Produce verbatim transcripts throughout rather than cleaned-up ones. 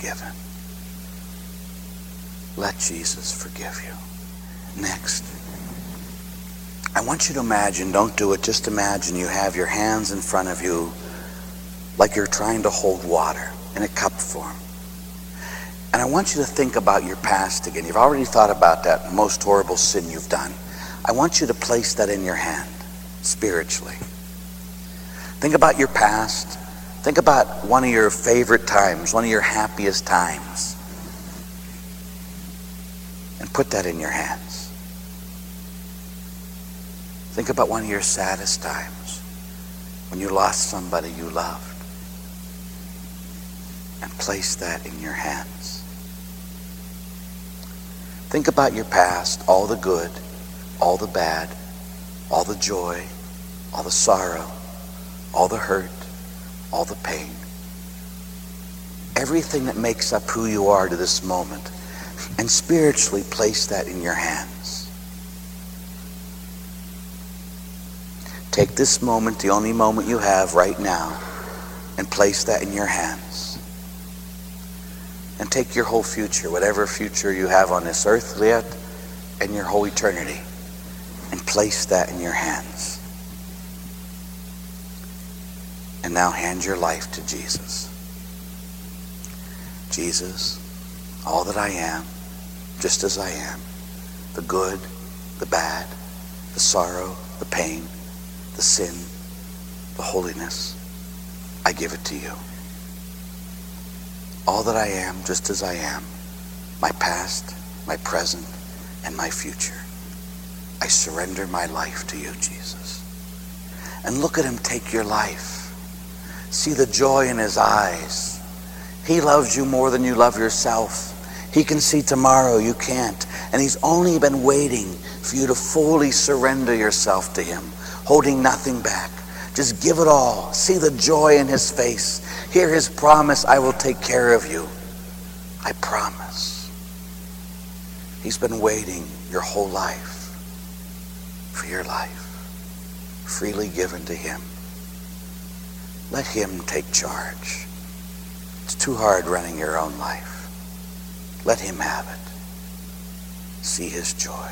forgiven. Let Jesus forgive you. Next, I want you to imagine, don't do it, just imagine you have your hands in front of you like you're trying to hold water in a cup form. And I want you to think about your past again. You've already thought about that most horrible sin you've done. I want you to place that in your hand, spiritually. Think about your past. Think about one of your favorite times, one of your happiest times. And put that in your hands. Think about one of your saddest times, when you lost somebody you loved. And place that in your hands. Think about your past, all the good, all the bad, all the joy, all the sorrow, all the hurt, all the pain. Everything that makes up who you are to this moment. And spiritually place that in your hands. Take this moment, the only moment you have right now, and place that in your hands. And take your whole future, whatever future you have on this earth yet, and your whole eternity, and place that in your hands. And now hand your life to Jesus. Jesus, all that I am, just as I am, the good, the bad, the sorrow, the pain, the sin, the holiness, I give it to you. All that I am, just as I am, my past, my present, and my future. I surrender my life to you, Jesus. And look at him take your life. See the joy in his eyes. He loves you more than you love yourself. He can see tomorrow, you can't. And he's only been waiting for you to fully surrender yourself to him, holding nothing back. Just give it all. See the joy in his face. Hear his promise, I will take care of you. I promise. He's been waiting your whole life for your life, freely given to him. Let him take charge. It's too hard running your own life. Let him have it. See his joy.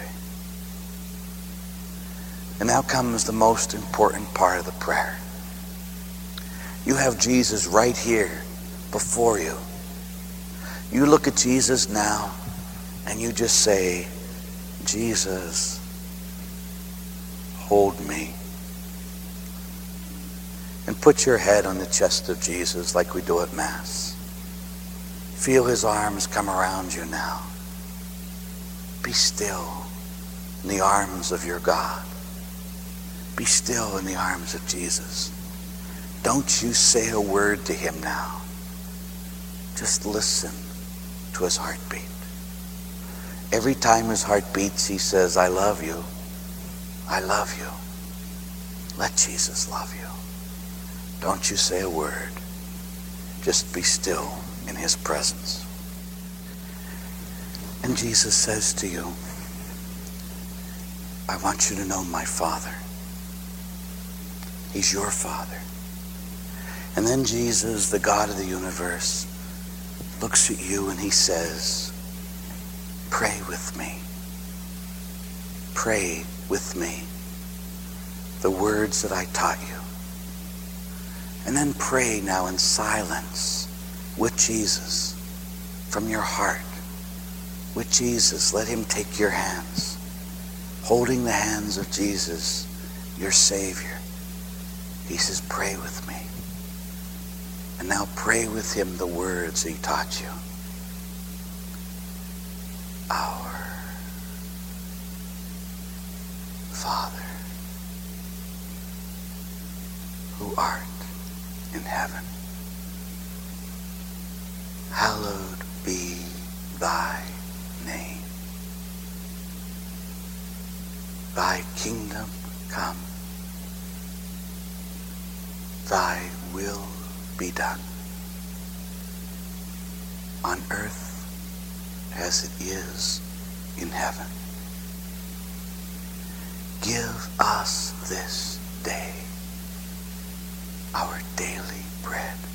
And now comes the most important part of the prayer. You have Jesus right here before you. You look at Jesus now and you just say, Jesus, hold me. And put your head on the chest of Jesus like we do at Mass. Feel his arms come around you now. Be still in the arms of your God. Be still in the arms of Jesus. Don't you say a word to him now. Just listen to his heartbeat. Every time his heart beats, he says, I love you. I love you. Let Jesus love you. Don't you say a word. Just be still in his presence. And Jesus says to you, I want you to know my Father. He's your Father. And then Jesus, the God of the universe, looks at you and he says, pray with me. Pray with me the words that I taught you. And then pray now in silence with Jesus from your heart. With Jesus, let him take your hands, holding the hands of Jesus, your Savior. He says, pray with me. And now pray with him the words he taught you. Our Father, who art in heaven, hallowed be thy name. Thy kingdom come. Thy will be done. On earth as it is in heaven. Give us this day our daily bread.